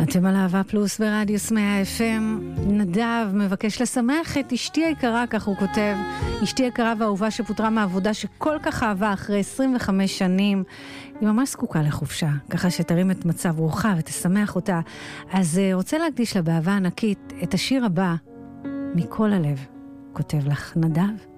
אתם על אהבה פלוס ברדיו סמיה FM. נדב מבקש לשמח את אשתי היקרה, כך הוא כותב, אשתי היקרה והאהובה שפוטרה מהעבודה שכל כך אהבה אחרי 25 שנים. היא ממש זקוקה לחופשה, ככה שתרים את מצב רוחה ותשמח אותה. אז רוצה להקדיש לה באהבה ענקית את השיר הבא, מכל הלב, כותב לך נדב.